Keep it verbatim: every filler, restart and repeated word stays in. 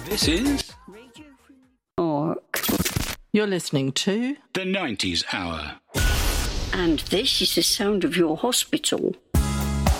This is Ark. You're listening to the nineties Hour. And this is the sound of your hospital.